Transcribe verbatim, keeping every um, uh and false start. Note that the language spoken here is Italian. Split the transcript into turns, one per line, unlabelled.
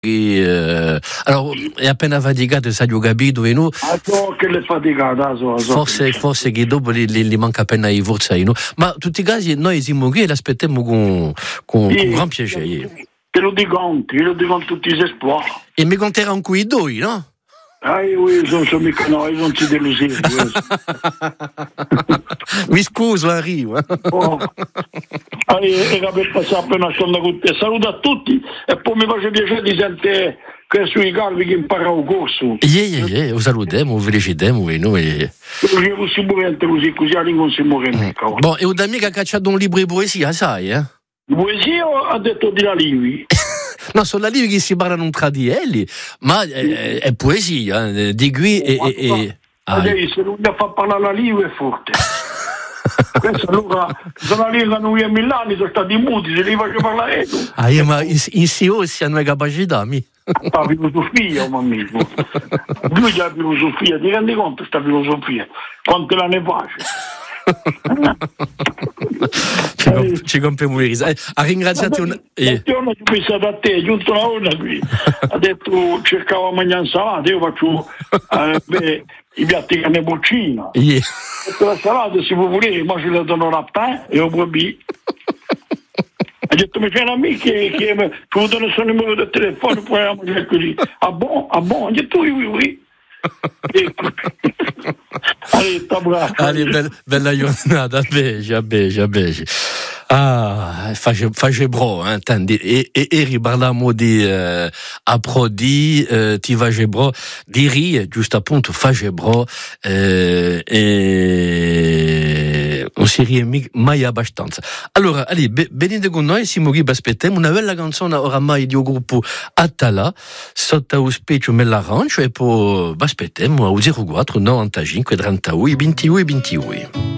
E, uh, allora, è appena faticato, sai, ho capito, e no?
Ah, so che le faticate, so, so
forse,
che
forse che dopo gli, gli manca appena i forze, no? Ma in tutti i casi noi siamo qui e l'aspettiamo con, con,
sì,
con gran piacere.
Te lo dico anche, io lo dico con tutti gli espoir.
E mi conteranno qui due, no?
Ah, io non so mica, no, io non ci delusivo.
Mi scuso, arrivo.
Oh. Era per passare appena una con te. Saluto a tutti e poi mi face piacere di sentire che sui calvi che imparano il corso.
Yeah, yeah, yeah, lo salutiamo, lo felicitiamo e noi.
Io così morente così, così a non si muore mica.
Bon, e un amico ha cacciato un libro di poesia, sai, eh?
Poesia ha detto di la Livi?
No, sono la Livi che si parlano tra di elli, ma è, è poesia, eh, di qui e...
Oh,
e, e... Ah,
se lui fa parlare la Livi è forte. Questo allora, sono lì da noi a Milano, sono stati muti, se li faccio parlare.
Ah, io, ma in, in si ossi hanno le capacità, mi.
La filosofia, ma amico. Lui ha la filosofia, ti rendi conto questa filosofia? Quanto la ne face?
ci, comp- ci compriamo i risa. Eh, ha ringraziato un...
Eh. Io ho pensato a te, giunto una ora qui. Ha detto cercavo a mangiare insalata, io faccio eh, beh, i piatti che ne boccina.
Yeah.
La salata si può volere, ma ci la dono la pain e ho buono. Ha detto mi c'è un amico che, che mi ha dato il suo numero di telefono, poi a mangiare così. Ah bon, ah bon, ha detto oui, oui, oui.
Allez, bella, bella giornata, beja, beja, beja. Ah, face, face bro, hein, tanti. E, e, e riparliamo di uh, approdi, uh, ti face bro, di ri, giusto appunto, face bro, uh, e non si rie mai abbastanza. Allora, allez, be, venite con noi, siamo qui, aspettiamo una bella canzone oramai di un gruppo Attala, sotto auspicio Mellarancio, e poi aspettiamo a zero quattro novantacinque trentadue ventidue ventidue.